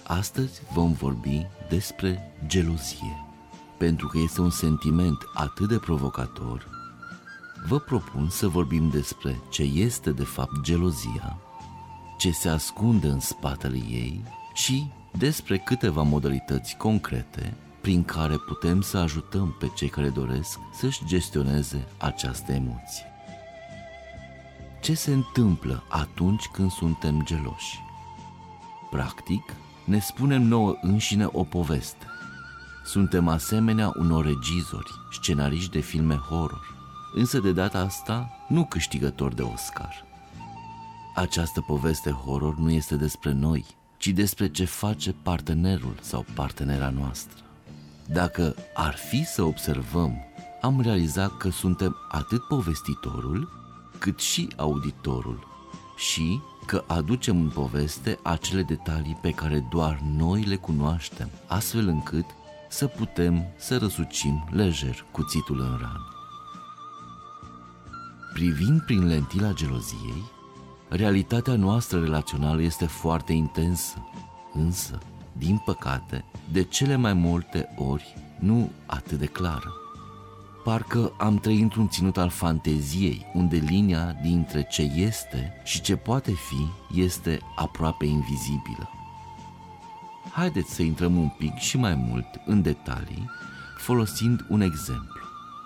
Astăzi vom vorbi despre gelozie. Pentru că este un sentiment atât de provocator, vă propun să vorbim despre ce este de fapt gelozia, ce se ascunde în spatele ei și despre câteva modalități concrete prin care putem să ajutăm pe cei care doresc să-și gestioneze această emoție. Ce se întâmplă atunci când suntem geloși? Practic, ne spunem nouă înșine o poveste. Suntem asemenea unor regizori, scenariști de filme horror, însă de data asta nu câștigători de Oscar. Această poveste horror nu este despre noi, ci despre ce face partenerul sau partenera noastră. Dacă ar fi să observăm, am realizat că suntem atât povestitorul, cât și auditorul și că aducem în poveste acele detalii pe care doar noi le cunoaștem, astfel încât să putem să răsucim lejer cuțitul în rană. Privind prin lentila geloziei, realitatea noastră relațională este foarte intensă, însă, din păcate, de cele mai multe ori nu atât de clară. Parcă am trăit într-un ținut al fanteziei, unde linia dintre ce este și ce poate fi este aproape invizibilă. Haideți să intrăm un pic și mai mult în detalii, folosind un exemplu.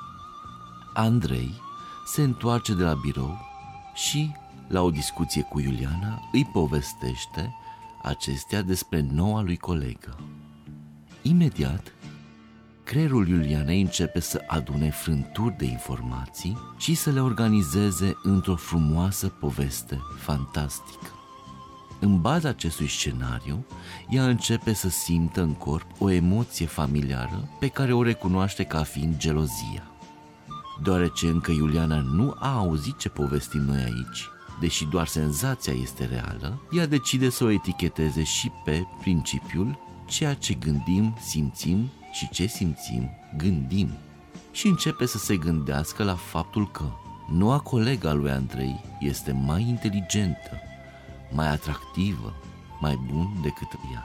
Andrei se întoarce de la birou și, la o discuție cu Iuliana, îi povestește acestea despre noua lui colegă. Imediat, creierul Iulianei începe să adune frânturi de informații și să le organizeze într-o frumoasă poveste fantastică. În baza acestui scenariu, ea începe să simtă în corp o emoție familiară pe care o recunoaște ca fiind gelozia. Deoarece încă Iuliana nu a auzit ce povestim noi aici, deși doar senzația este reală, ea decide să o eticheteze și pe principiul ceea ce gândim, simțim și ce simțim, gândim. Și începe să se gândească la faptul că noua colegă a lui Andrei este mai inteligentă, mai atractivă, mai bun decât ea.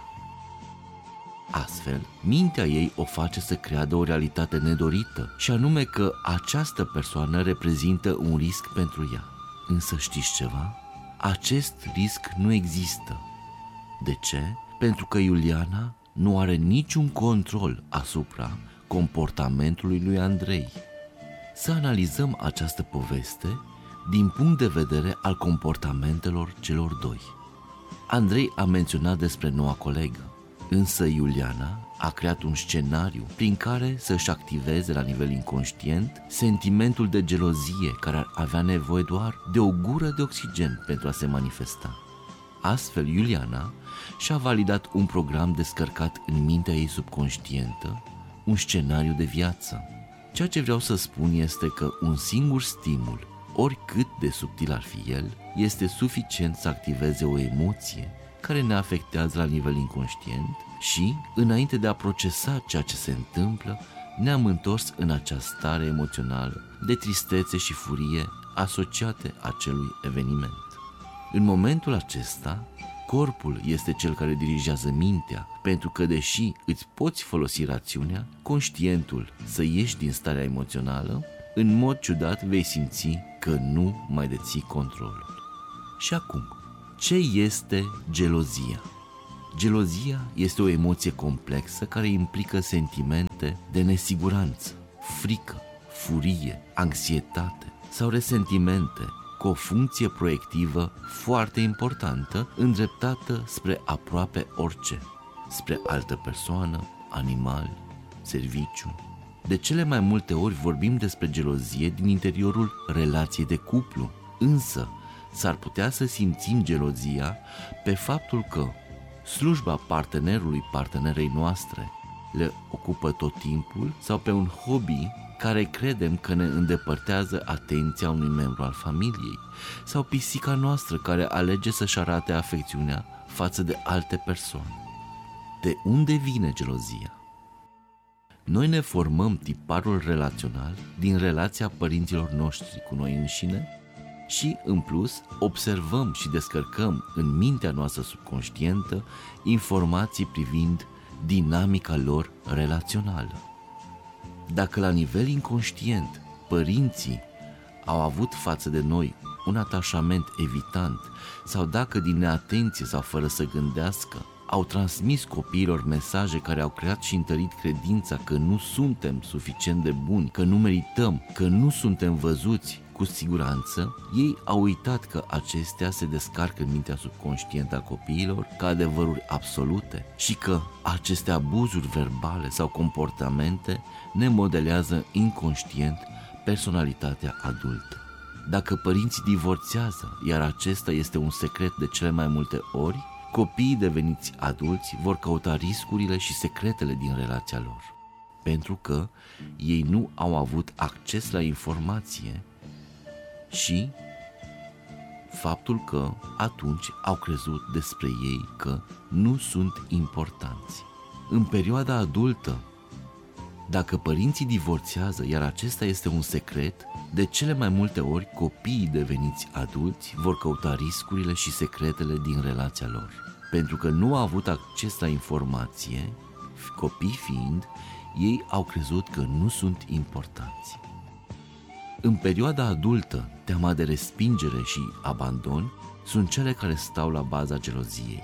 Astfel, mintea ei o face să creadă o realitate nedorită, și anume că această persoană reprezintă un risc pentru ea. Însă știți ceva? Acest risc nu există. De ce? Pentru că Iuliana nu are niciun control asupra comportamentului lui Andrei. Să analizăm această poveste din punct de vedere al comportamentelor celor doi. Andrei a menționat despre noua colegă, însă Iuliana a creat un scenariu prin care să-și activeze la nivel inconștient sentimentul de gelozie care ar avea nevoie doar de o gură de oxigen pentru a se manifesta. Astfel, Iuliana și-a validat un program descărcat în mintea ei subconștientă, un scenariu de viață. Ceea ce vreau să spun este că un singur stimul, oricât de subtil ar fi el, este suficient să activeze o emoție care ne afectează la nivel inconștient și, înainte de a procesa ceea ce se întâmplă, ne-am întors în acea stare emoțională de tristețe și furie asociate acelui eveniment. În momentul acesta, corpul este cel care dirigează mintea, pentru că deși îți poți folosi rațiunea, conștientul să ieși din starea emoțională, în mod ciudat vei simți că nu mai deții controlul. Și acum, ce este gelozia? Gelozia este o emoție complexă care implică sentimente de nesiguranță, frică, furie, anxietate sau resentimente, cu o funcție proiectivă foarte importantă, îndreptată spre aproape orice, spre altă persoană, animal, serviciu. De cele mai multe ori vorbim despre gelozie din interiorul relației de cuplu, însă s-ar putea să simțim gelozia pe faptul că slujba partenerei noastre le ocupă tot timpul sau pe un hobby care credem că ne îndepărtează atenția unui membru al familiei, sau pisica noastră care alege să-și arate afecțiunea față de alte persoane. De unde vine gelozia? Noi ne formăm tiparul relațional din relația părinților noștri cu noi înșine și, în plus, observăm și descărcăm în mintea noastră subconștientă informații privind dinamica lor relațională. Dacă la nivel inconștient părinții au avut față de noi un atașament evitant sau dacă din neatenție sau fără să gândească au transmis copiilor mesaje care au creat și întărit credința că nu suntem suficient de buni, că nu merităm, că nu suntem văzuți, cu siguranță, ei au uitat că acestea se descarcă în mintea subconștientă a copiilor ca adevăruri absolute și că aceste abuzuri verbale sau comportamente ne modelează inconștient personalitatea adultă. Dacă părinții divorțează, iar acesta este un secret de cele mai multe ori, copiii deveniți adulți vor căuta riscurile și secretele din relația lor, pentru că ei nu au avut acces la informație și faptul că atunci au crezut despre ei că nu sunt importanți. În perioada adultă, dacă părinții divorțează, iar acesta este un secret, de cele mai multe ori copiii deveniți adulți vor căuta riscurile și secretele din relația lor, pentru că nu au avut acces la informație, copii fiind, ei au crezut că nu sunt importanți. În perioada adultă, teama de respingere și abandon sunt cele care stau la baza geloziei.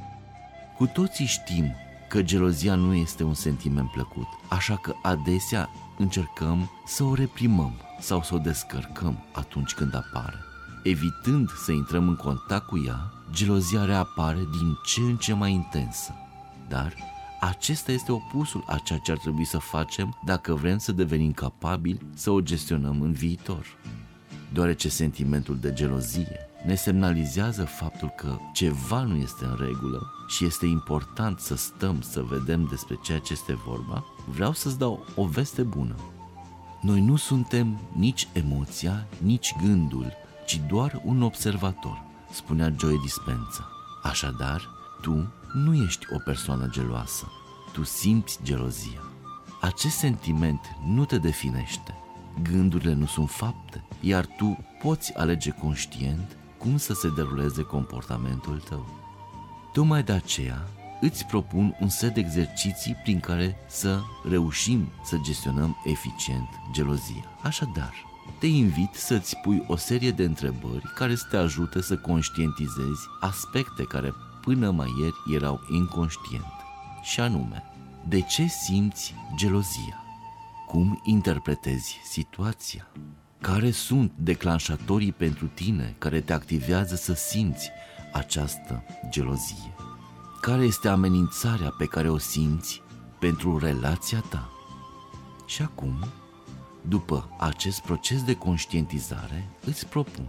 Cu toții știm că gelozia nu este un sentiment plăcut, așa că adesea încercăm să o reprimăm sau să o descărcăm atunci când apare. Evitând să intrăm în contact cu ea, gelozia reapare din ce în ce mai intensă. Dar acesta este opusul a ceea ce ar trebui să facem dacă vrem să devenim capabili să o gestionăm în viitor. Deoarece sentimentul de gelozie ne semnalizează faptul că ceva nu este în regulă și este important să stăm să vedem despre ceea ce este vorba, vreau să-ți dau o veste bună. Noi nu suntem nici emoția, nici gândul, ci doar un observator, spunea Joe Dispenza. Așadar, tu nu ești o persoană geloasă, tu simți gelozia. Acest sentiment nu te definește, gândurile nu sunt fapte, iar tu poți alege conștient cum să se deruleze comportamentul tău. Tocmai de aceea îți propun un set de exerciții prin care să reușim să gestionăm eficient gelozia. Așadar, te invit să-ți pui o serie de întrebări care să te ajute să conștientizezi aspecte care până mai ieri erau inconștiente, și anume, de ce simți gelozia? Cum interpretezi situația? Care sunt declanșatorii pentru tine care te activează să simți această gelozie? Care este amenințarea pe care o simți pentru relația ta? Și acum, după acest proces de conștientizare, îți propun: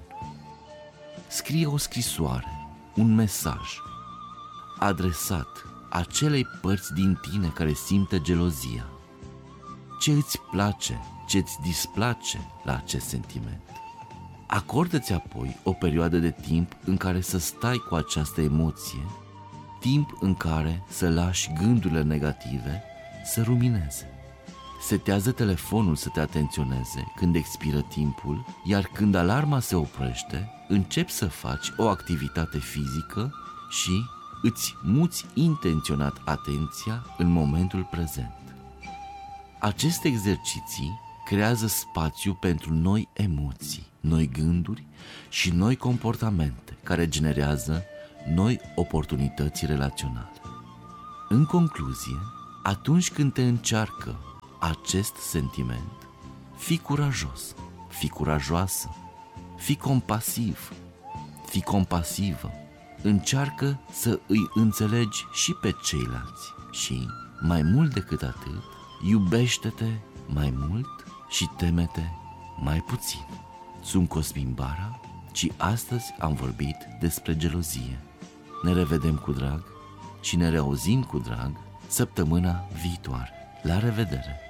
scrie o scrisoare, un mesaj adresat acelei părți din tine care simte gelozia. Ce îți place, ce îți displace la acest sentiment. Acordă-ți apoi o perioadă de timp în care să stai cu această emoție, timp în care să lași gândurile negative să rumineze. Setează telefonul să te atenționeze când expiră timpul, iar când alarma se oprește, începi să faci o activitate fizică și îți muți intenționat atenția în momentul prezent. Aceste exerciții creează spațiu pentru noi emoții, noi gânduri și noi comportamente care generează noi oportunități relaționale. În concluzie, atunci când te încearcă acest sentiment, fii curajos, fii curajoasă, fii compasiv, fii compasivă. Încearcă să îi înțelegi și pe ceilalți și, mai mult decât atât, iubește-te mai mult și teme-te mai puțin. Sunt Cosmin Bara și astăzi am vorbit despre gelozie. Ne revedem cu drag și ne reauzim cu drag săptămâna viitoare. La revedere!